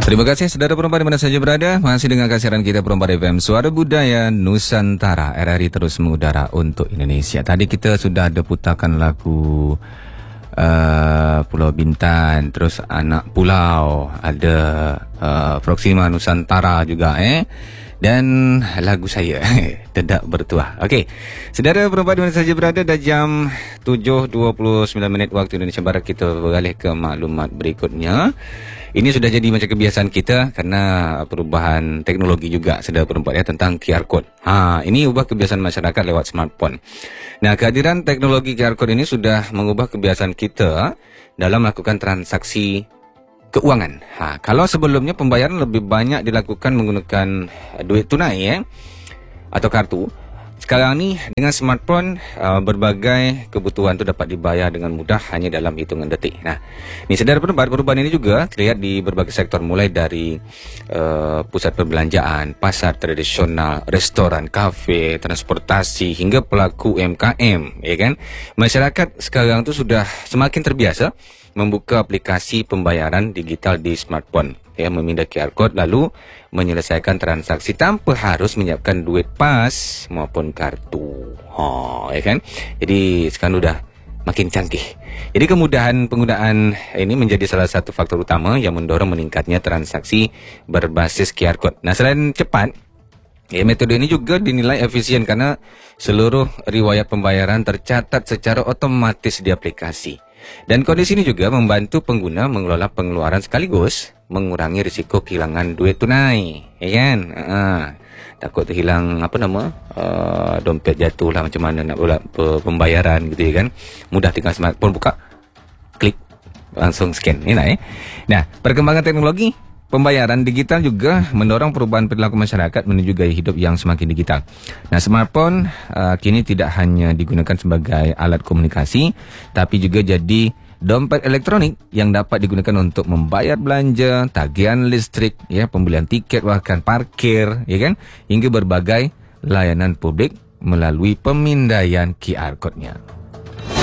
Terima kasih saudara perempuan di mana saja berada. Masih dengan kasihan kita Perempuan FM Suara Budaya Nusantara. RRI terus mengudara untuk Indonesia. Tadi kita sudah ada putarkan lagu Pulau Bintan, terus Anak Pulau, ada Proxima Nusantara juga dan lagu saya Dedak Bertuah. Okey, saudara perempuan di mana saja berada, dah jam 7.29 waktu Indonesia Barat. Kita beralih ke maklumat berikutnya. Ini sudah jadi macam kebiasaan kita karena perubahan teknologi juga, saudara perempuan tentang QR Code. Ini ubah kebiasaan masyarakat lewat smartphone. Nah, kehadiran teknologi QR Code ini sudah mengubah kebiasaan kita dalam melakukan transaksi keuangan. Kalau sebelumnya pembayaran lebih banyak dilakukan menggunakan duit tunai atau kartu, sekarang ni dengan smartphone berbagai kebutuhan tu dapat dibayar dengan mudah hanya dalam hitungan detik. Nah, ni saudara pendengar, perubahan ini juga terlihat di berbagai sektor, mulai dari pusat perbelanjaan, pasar tradisional, restoran, kafe, transportasi hingga pelaku UMKM, ya kan? Masyarakat sekarang tu sudah semakin terbiasa membuka aplikasi pembayaran digital di smartphone, memindah QR Code lalu menyelesaikan transaksi tanpa harus menyiapkan duit pas maupun kartu. Ya kan? Jadi sekarang sudah makin canggih. Jadi kemudahan penggunaan ini menjadi salah satu faktor utama yang mendorong meningkatnya transaksi berbasis QR Code. Nah, selain cepat, metode ini juga dinilai efisien karena seluruh riwayat pembayaran tercatat secara otomatis di aplikasi. Dan kondisi ini juga membantu pengguna mengelola pengeluaran sekaligus mengurangi risiko kehilangan duit tunai, ya kan? Takut terhilang dompet jatuh lah, macam mana nak buat pembayaran gitu, ya kan? Mudah, tinggal smartphone buka, klik, langsung scan. Nah, perkembangan teknologi pembayaran digital juga mendorong perubahan perilaku masyarakat menuju gaya hidup yang semakin digital. Nah, smartphone kini tidak hanya digunakan sebagai alat komunikasi, tapi juga jadi dompet elektronik yang dapat digunakan untuk membayar belanja, tagihan listrik, pembelian tiket, bahkan parkir, ya kan, hingga berbagai layanan publik melalui pemindaian QR Code-nya.